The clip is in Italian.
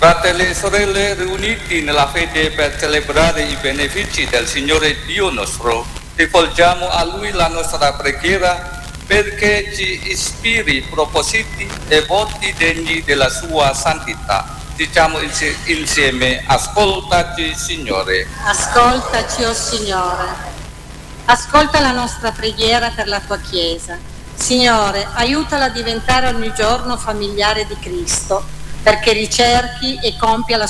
Fratelli e sorelle riuniti nella fede per celebrare i benefici del Signore Dio nostro, rivolgiamo a Lui la nostra preghiera perché ci ispiri propositi e voti degni della sua santità. Diciamo insieme: ascoltaci, Signore. Ascoltaci, o Signore. Ascolta la nostra preghiera per la tua Chiesa. Signore, aiutala a diventare ogni giorno familiare di Cristo, perché ricerchi e compia la